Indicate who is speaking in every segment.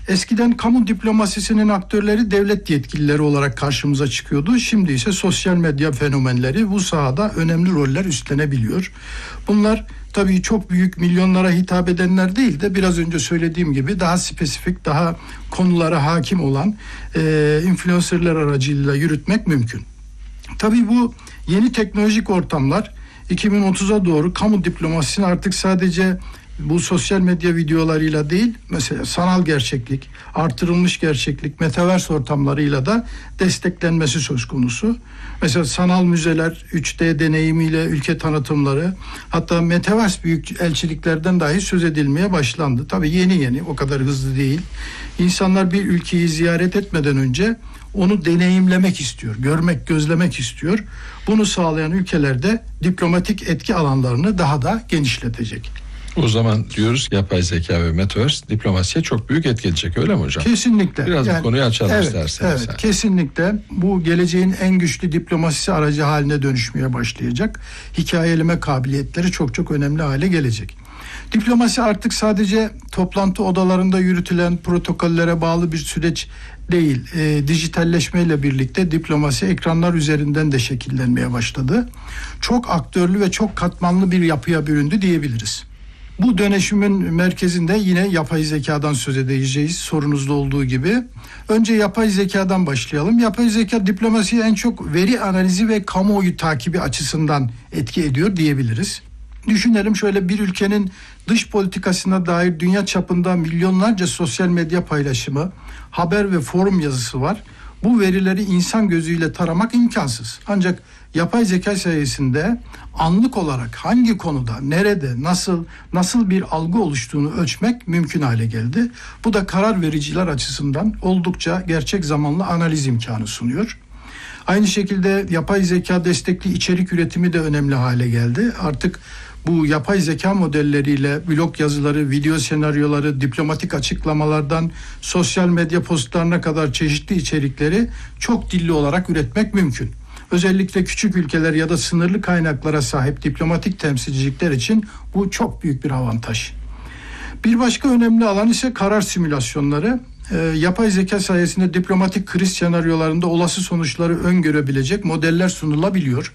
Speaker 1: Eskiden kamu diplomasisinin aktörleri devlet yetkilileri olarak karşımıza çıkıyordu. Şimdi ise sosyal medya fenomenleri bu sahada önemli roller üstlenebiliyor. Bunlar tabii çok büyük milyonlara hitap edenler değil de biraz önce söylediğim gibi daha spesifik, daha konulara hakim olan influencerlar aracılığıyla yürütmek mümkün. Tabii bu yeni teknolojik ortamlar 2030'a doğru kamu diplomasisini artık sadece bu sosyal medya videolarıyla değil, mesela sanal gerçeklik, artırılmış gerçeklik, metaverse ortamlarıyla da desteklenmesi söz konusu. Mesela sanal müzeler, 3D deneyimiyle ülke tanıtımları, hatta metaverse büyük elçiliklerden dahi söz edilmeye başlandı. Tabii yeni, o kadar hızlı değil. İnsanlar bir ülkeyi ziyaret etmeden önce onu deneyimlemek istiyor, görmek, gözlemek istiyor. Bunu sağlayan ülkelerde diplomatik etki alanlarını daha da genişletecek.
Speaker 2: O zaman diyoruz yapay zeka ve metaverse diplomasiye çok büyük etki edecek, öyle mi hocam?
Speaker 1: Kesinlikle.
Speaker 2: Biraz bu konuyu açalım isterseniz.
Speaker 1: Evet, kesinlikle. Bu geleceğin en güçlü diplomasisi aracı haline dönüşmeye başlayacak. Hikayeleme kabiliyetleri çok önemli hale gelecek. Diplomasi artık sadece toplantı odalarında yürütülen protokollere bağlı bir süreç değil. Dijitalleşmeyle birlikte diplomasi ekranlar üzerinden de şekillenmeye başladı. Çok aktörlü ve çok katmanlı bir yapıya büründü diyebiliriz. Bu dönüşümün merkezinde yine yapay zekadan söz edeceğiz, sorunuzda olduğu gibi. Önce yapay zekadan başlayalım. Yapay zeka diplomasiyi en çok veri analizi ve kamuoyu takibi açısından etki ediyor diyebiliriz. Düşünelim, şöyle bir ülkenin dış politikasına dair dünya çapında milyonlarca sosyal medya paylaşımı, haber ve forum yazısı var. Bu verileri insan gözüyle taramak imkansız. Ancak yapay zeka sayesinde anlık olarak hangi konuda, nerede, nasıl bir algı oluştuğunu ölçmek mümkün hale geldi. Bu da karar vericiler açısından oldukça gerçek zamanlı analiz imkanı sunuyor. Aynı şekilde yapay zeka destekli içerik üretimi de önemli hale geldi. Artık bu yapay zeka modelleriyle blog yazıları, video senaryoları, diplomatik açıklamalardan sosyal medya postlarına kadar çeşitli içerikleri çok dilli olarak üretmek mümkün. Özellikle küçük ülkeler ya da sınırlı kaynaklara sahip diplomatik temsilcilikler için bu çok büyük bir avantaj. Bir başka önemli alan ise karar simülasyonları. Yapay zeka sayesinde diplomatik kriz senaryolarında olası sonuçları öngörebilecek modeller sunulabiliyor.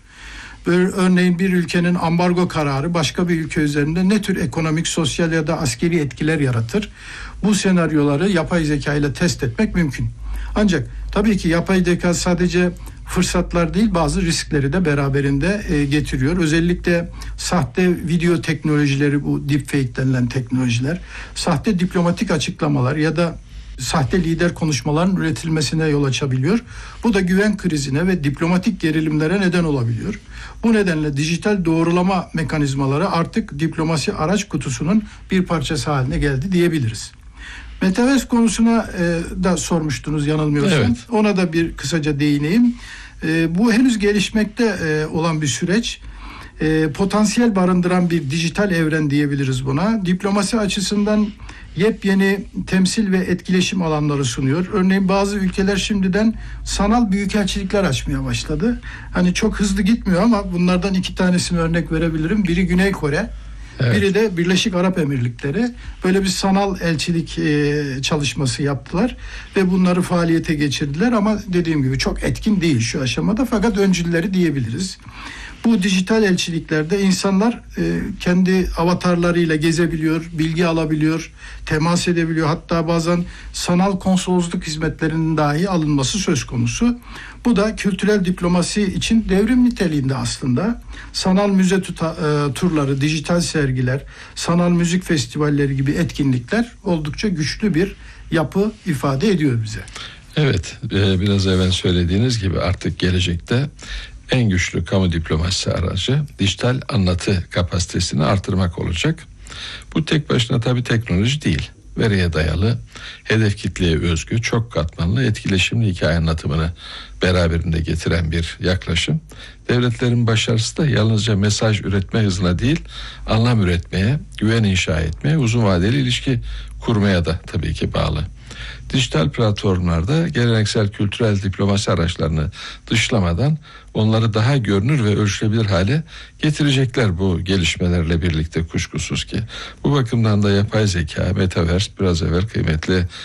Speaker 1: Örneğin bir ülkenin ambargo kararı başka bir ülke üzerinde ne tür ekonomik, sosyal ya da askeri etkiler yaratır? Bu senaryoları yapay zeka ile test etmek mümkün. Ancak tabii ki yapay zeka sadece fırsatlar değil, bazı riskleri de beraberinde getiriyor. Özellikle sahte video teknolojileri, bu deepfake denilen teknolojiler, sahte diplomatik açıklamalar ya da sahte lider konuşmaların üretilmesine yol açabiliyor. Bu da güven krizine ve diplomatik gerilimlere neden olabiliyor. Bu nedenle dijital doğrulama mekanizmaları artık diplomasi araç kutusunun bir parçası haline geldi diyebiliriz. Metaverse konusuna da sormuştunuz yanılmıyorsam.
Speaker 2: Evet.
Speaker 1: Ona da bir kısaca değineyim. Bu henüz gelişmekte olan bir süreç. Potansiyel barındıran bir dijital evren diyebiliriz buna. Diplomasi açısından yepyeni temsil ve etkileşim alanları sunuyor. Örneğin bazı ülkeler şimdiden sanal büyükelçilikler açmaya başladı. Hani çok hızlı gitmiyor ama bunlardan 2 tanesini örnek verebilirim. Biri Güney Kore, evet. Biri de Birleşik Arap Emirlikleri. Böyle bir sanal elçilik çalışması yaptılar ve bunları faaliyete geçirdiler ama dediğim gibi çok etkin değil şu aşamada, fakat öncülleri diyebiliriz. Bu dijital elçiliklerde insanlar kendi avatarlarıyla gezebiliyor, bilgi alabiliyor, temas edebiliyor. Hatta bazen sanal konsolosluk hizmetlerinin dahi alınması söz konusu. Bu da kültürel diplomasi için devrim niteliğinde aslında. Sanal müze turları, dijital sergiler, sanal müzik festivalleri gibi etkinlikler oldukça güçlü bir yapı ifade ediyor bize.
Speaker 2: Evet, biraz evvel söylediğiniz gibi artık gelecekte en güçlü kamu diplomasisi aracı dijital anlatı kapasitesini artırmak olacak. Bu tek başına tabii teknoloji değil. Veriye dayalı, hedef kitleye özgü, çok katmanlı, etkileşimli hikaye anlatımını beraberinde getiren bir yaklaşım. Devletlerin başarısı da yalnızca mesaj üretme hızına değil, anlam üretmeye, güven inşa etmeye, uzun vadeli ilişki kurmaya da tabii ki bağlı. Dijital platformlarda geleneksel kültürel diplomasi araçlarını dışlamadan onları daha görünür ve ölçülebilir hale getirecekler bu gelişmelerle birlikte, kuşkusuz ki. Bu bakımdan da yapay zeka, metaverse, biraz evvel kıymetli